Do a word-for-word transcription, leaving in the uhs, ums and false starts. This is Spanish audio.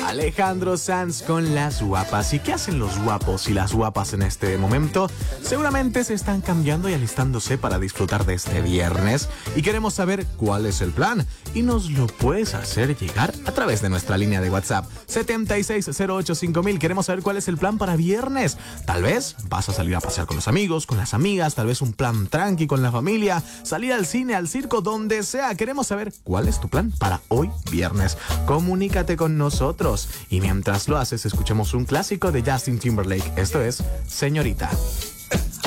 Alejandro Sanz con Las Guapas. ¿Y qué hacen los guapos y las guapas en este momento? Seguramente se están cambiando y alistándose para disfrutar de este viernes. Y queremos saber cuál es el plan. Y nos lo puedes hacer llegar a través de nuestra línea de WhatsApp setenta y seis cero ocho cinco mil. Queremos saber cuál es el plan para viernes. Tal vez vas a salir a pasear con los amigos, con las amigas, tal vez un plan tranqui con la familia, salir al cine, al circo, donde sea. Queremos saber cuál es tu plan para hoy viernes. Comunícate con nosotros. Y mientras lo haces, escuchemos un clásico de Justin Timberlake. Esto es Señorita.